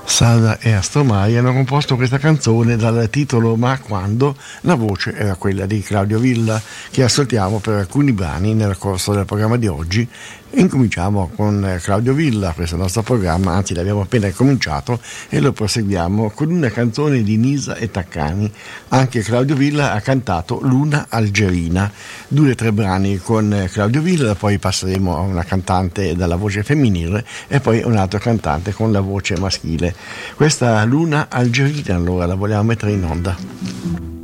Sada e Astromaia hanno composto questa canzone dal titolo Ma quando. La voce era quella di Claudio Villa, che ascoltiamo per alcuni brani nel corso del programma di oggi. Incominciamo con Claudio Villa, questo nostro programma, anzi l'abbiamo appena cominciato e lo proseguiamo con una canzone di Nisa e Taccani. Anche Claudio Villa ha cantato Luna Algerina, 2 o 3 brani con Claudio Villa, poi passeremo a una cantante dalla voce femminile e poi un altro cantante con la voce maschile. Questa Luna Algerina allora la vogliamo mettere in onda.